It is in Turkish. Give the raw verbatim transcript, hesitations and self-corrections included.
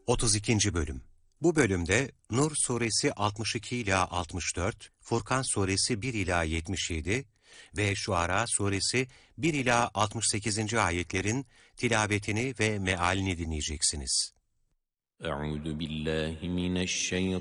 otuz ikinci Bölüm. Bu bölümde Nur suresi altmış iki ila altmış dört, Furkan suresi bir ila yetmiş yedi ve Şuara suresi bir ila altmış sekizinci ayetlerin tilavetini ve mealini dinleyeceksiniz. Euzu billahi mineşşeytanirracim.